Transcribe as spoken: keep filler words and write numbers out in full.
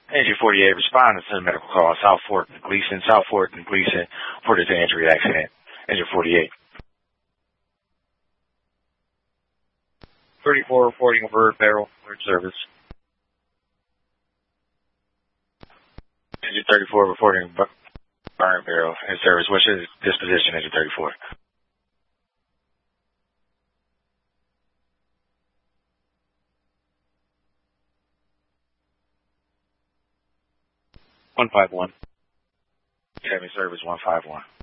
Engine forty-eight, responding to the medical call, South Fork and Gleason, South Fork and Gleason, reported to injury accident. Engine forty-eight. thirty-four reporting a bird barrel, alert service. Engine thirty-four reporting burn barrel in service. What's your disposition, Engine thirty-four? one five one. Academy service one five one.